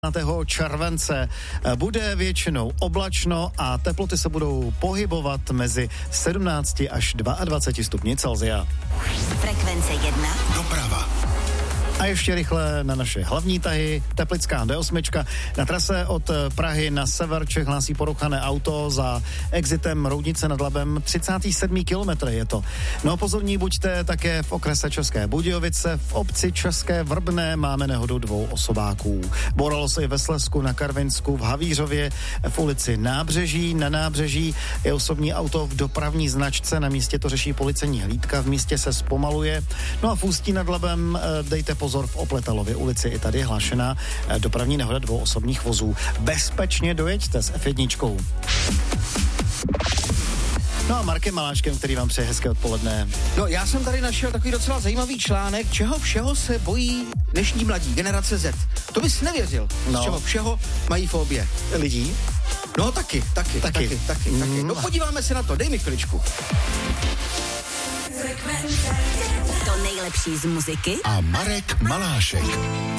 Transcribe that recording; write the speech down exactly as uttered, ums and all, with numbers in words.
července bude většinou oblačno a teploty se budou pohybovat mezi sedmnáct až dvacet dva stupni Celsia. Frekvence jedna. Doprava. A ještě rychle na naše hlavní tahy. Teplická D osm. Na trase od Prahy na sever Čech hlásí porouchané auto za exitem Roudnice nad Labem. třicátý sedmý kilometr je to. No pozorní buďte také v okrese České Budějovice. V obci České Vrbné máme nehodu dvou osobáků. Boralo se i ve Slezsku, na Karvinsku, v Havířově, v ulici Nábřeží. Na Nábřeží je osobní auto v dopravní značce. Na místě to řeší policejní hlídka. V místě se zpomaluje. No a v Ústí nad Labem dejte pozor v Opletalově ulici, i tady je hlášená dopravní nehoda dvou osobních vozů. Bezpečně dojeďte s ef jedna. No a Markem Maláškem, který vám přeje hezké odpoledne. No, já jsem tady našel takový docela zajímavý článek, čeho všeho se bojí dnešní mladí, generace Z. To bys nevěřil, no. Z čeho všeho mají fobie. Lidí? No, taky, taky, taky, taky, taky. Mm. taky. No, podíváme se na to, dej mi chviličku. To nejlepší z muziky a Marek Malášek.